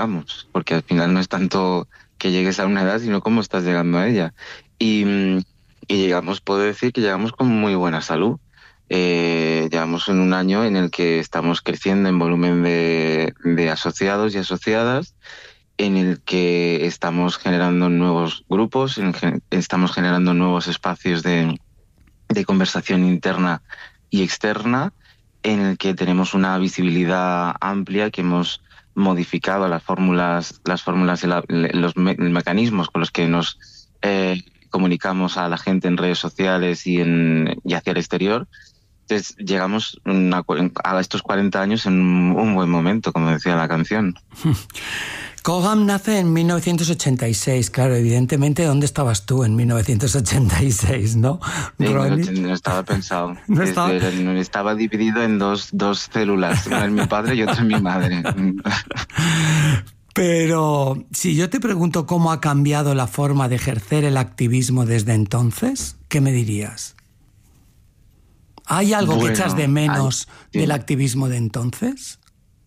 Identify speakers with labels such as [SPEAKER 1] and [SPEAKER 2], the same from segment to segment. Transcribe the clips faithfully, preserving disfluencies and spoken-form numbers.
[SPEAKER 1] llegamos, porque al final no es tanto que llegues a una edad, sino cómo estás llegando a ella. Y, y llegamos, puedo decir que llegamos con muy buena salud. Eh, llevamos en un año en el que estamos creciendo en volumen de, de asociados y asociadas, en el que estamos generando nuevos grupos, en gen- estamos generando nuevos espacios de, de conversación interna y externa, en el que tenemos una visibilidad amplia, que hemos modificado las fórmulas, las fórmulas y la- los me- mecanismos con los que nos eh, comunicamos a la gente en redes sociales y, en, y hacia el exterior. Entonces llegamos una cu- a estos cuarenta años en un buen momento, como decía la canción.
[SPEAKER 2] Cogam nace en mil novecientos ochenta y seis, claro, evidentemente, ¿dónde estabas tú en mil novecientos ochenta y seis, no,
[SPEAKER 1] Sí, no,
[SPEAKER 2] Ronnie?
[SPEAKER 1] no estaba pensado.
[SPEAKER 2] No estaba...
[SPEAKER 1] Este, era- estaba dividido en dos, dos células, una en mi padre y otra en mi madre.
[SPEAKER 2] Pero si yo te pregunto cómo ha cambiado la forma de ejercer el activismo desde entonces, ¿qué me dirías? ¿Hay algo que echas de
[SPEAKER 1] Bueno, ay,
[SPEAKER 2] menos
[SPEAKER 1] sí.
[SPEAKER 2] del activismo de entonces?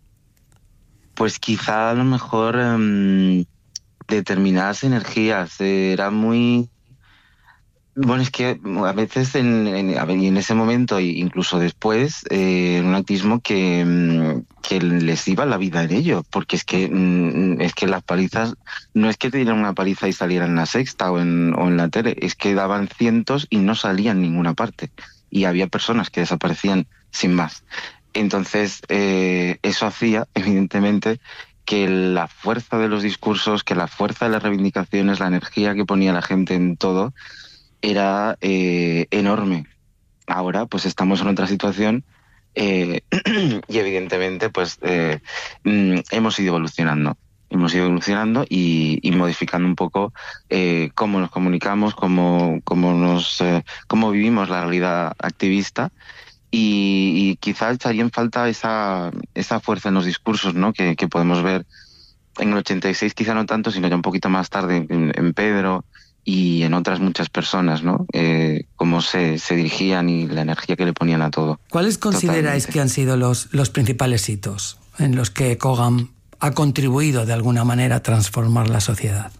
[SPEAKER 1] Pues quizá a lo mejor em, determinadas energías. eh, Era muy... Bueno, es que a veces en, en, a ver, y en ese momento e incluso después, eh, un activismo que, mm, que les iba la vida en ello, porque es que mm, es que las palizas, no es que te dieran una paliza y salieran en la Sexta o en, o en la tele, es que daban cientos y no salían en ninguna parte. Y había personas que desaparecían sin más. Entonces, eh, eso hacía, evidentemente, que la fuerza de los discursos, que la fuerza de las reivindicaciones, la energía que ponía la gente en todo, era eh, enorme. Ahora pues estamos en otra situación, eh, y evidentemente pues eh, mm, hemos ido evolucionando. Hemos ido evolucionando y, y modificando un poco eh, cómo nos comunicamos, cómo, cómo, nos, eh, cómo vivimos la realidad activista, y, y quizá echaría en falta esa, esa fuerza en los discursos, ¿no? que, que podemos ver en el ochenta y seis, quizá no tanto, sino ya un poquito más tarde en, en Pedro y en otras muchas personas, ¿no? Eh, cómo se, se dirigían y la energía que le ponían a todo.
[SPEAKER 2] ¿Cuáles consideráis
[SPEAKER 1] Totalmente.
[SPEAKER 2] que han sido los, los principales hitos en los que Cogam ha contribuido de alguna manera a transformar la sociedad?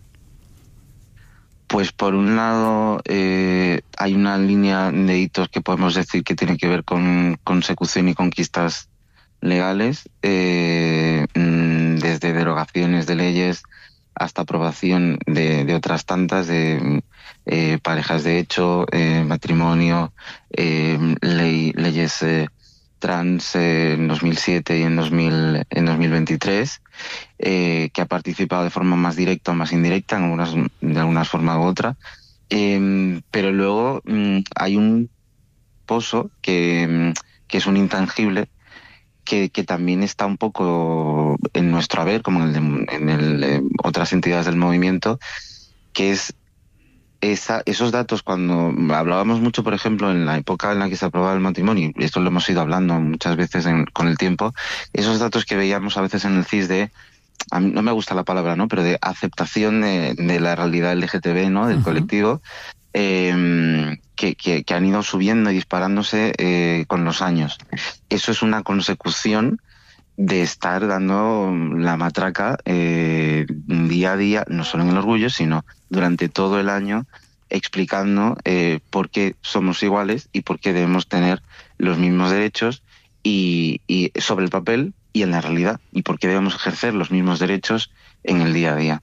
[SPEAKER 1] Pues por un lado eh, hay una línea de hitos que podemos decir que tiene que ver con consecución y conquistas legales, eh, mm, desde derogaciones de leyes hasta aprobación de, de otras tantas, de eh, parejas de hecho, eh, matrimonio, eh, ley, leyes eh, trans eh, en dos mil siete y en, dos mil, en dos mil veintitrés, eh, que ha participado de forma más directa o más indirecta, en algunas, de alguna forma u otra. Eh, pero luego mm, hay un pozo que, mm, que es un intangible, que, que también está un poco en nuestro haber, como en, el de- en el, eh, otras entidades del movimiento, que es esa, esos datos. Cuando hablábamos mucho, por ejemplo, en la época en la que se aprobaba el matrimonio, y esto lo hemos ido hablando muchas veces en- con el tiempo, esos datos que veíamos a veces en el C I S de, a mí no me gusta la palabra, ¿no? Pero de aceptación de, de la realidad L G T B, ¿no? Del
[SPEAKER 2] Uh-huh.
[SPEAKER 1] colectivo, eh, que, que, que han ido subiendo y disparándose eh, con los años. Eso es una consecución de estar dando la matraca eh, día a día, no solo en el orgullo, sino durante todo el año, explicando eh, por qué somos iguales y por qué debemos tener los mismos derechos, y, y sobre el papel y en la realidad, y por qué debemos ejercer los mismos derechos en el día a día.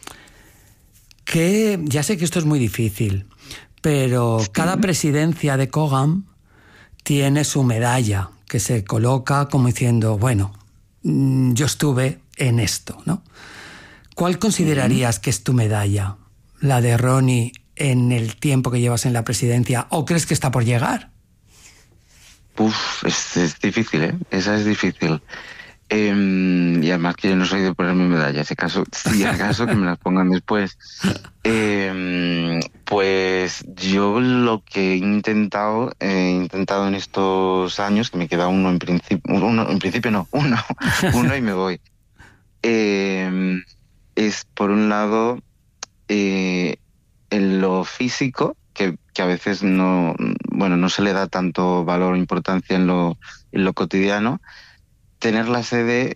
[SPEAKER 2] Que ya sé que esto es muy difícil, pero sí, cada presidencia de Cogam tiene su medalla que se coloca como diciendo, bueno, yo estuve en esto, ¿no? ¿Cuál considerarías que es tu medalla? ¿La de Ronnie en el tiempo que llevas en la presidencia, o crees que está por llegar?
[SPEAKER 1] Uf, es, es difícil, ¿eh? Esa es difícil. Eh, y además que yo no soy de ponerme medallas, si acaso, si acaso que me las pongan después. Eh, pues yo lo que he intentado, he intentado en estos años, que me queda uno en principio, uno, en principio no, uno, uno y me voy. Eh, es por un lado eh, en lo físico, que, que a veces no, bueno, no se le da tanto valor o importancia en lo, en lo cotidiano, tener la sede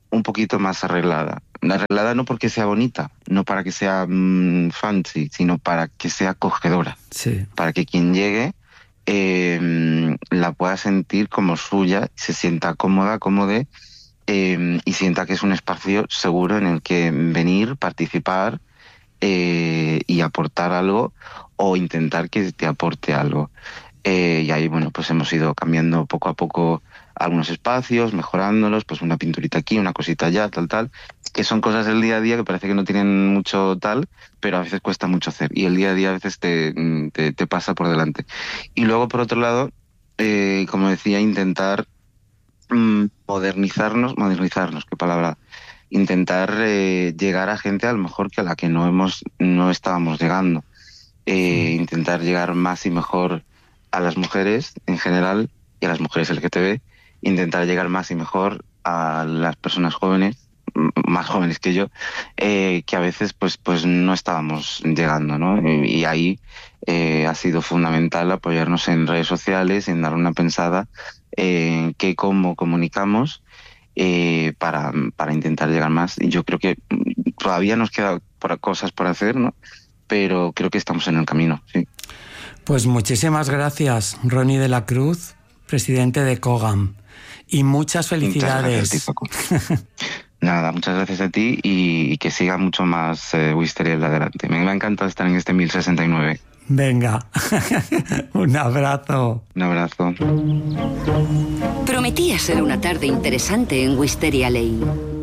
[SPEAKER 1] un poquito más arreglada. Arreglada no porque sea bonita, no para que sea mmm, fancy, sino para que sea acogedora.
[SPEAKER 2] Sí.
[SPEAKER 1] Para que quien llegue eh, la pueda sentir como suya, se sienta cómoda, cómoda, eh, y sienta que es un espacio seguro en el que venir, participar eh, y aportar algo, o intentar que te aporte algo. Eh, y ahí, bueno, pues hemos ido cambiando poco a poco algunos espacios, mejorándolos, pues una pinturita aquí, una cosita allá, tal, tal, que son cosas del día a día que parece que no tienen mucho tal, pero a veces cuesta mucho hacer. Y el día a día a veces te, te, te pasa por delante. Y luego, por otro lado, eh, como decía, intentar mmm, modernizarnos, modernizarnos, qué palabra, intentar eh, llegar a gente a lo mejor que a la que no hemos, no estábamos llegando. Eh,
[SPEAKER 2] Sí.
[SPEAKER 1] intentar llegar más y mejor a las mujeres en general y a las mujeres L G T B, intentar llegar más y mejor a las personas jóvenes, m- más jóvenes que yo, eh, que a veces pues, pues no estábamos llegando, ¿no? Y, y ahí eh, ha sido fundamental apoyarnos en redes sociales, en dar una pensada en qué, cómo comunicamos eh, para, para intentar llegar más. Y yo creo que mm, todavía nos quedan por- cosas por hacer, ¿no? Pero creo que estamos en el camino, sí.
[SPEAKER 2] Pues muchísimas gracias, Ronnie de la Cruz, presidente de COGAM. Y muchas felicidades.
[SPEAKER 1] Muchas gracias a ti, Paco. Nada, muchas gracias a ti y, y que siga mucho más eh, Wisteriel adelante. Me, me ha encantado estar en este mil sesenta y nueve.
[SPEAKER 2] Venga, un abrazo.
[SPEAKER 1] Un abrazo.
[SPEAKER 3] Prometía ser una tarde interesante en Wisteria Lane.